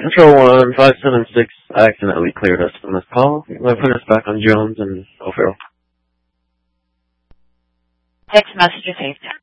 Control 1576 accidentally cleared us from this call. They'll put us back on Jones and O'Farrell. Text message saved.